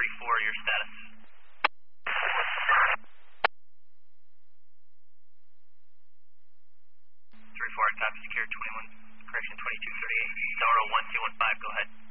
34, your status. 34, top secure 21, correction 2238, Sonora 1215, go ahead.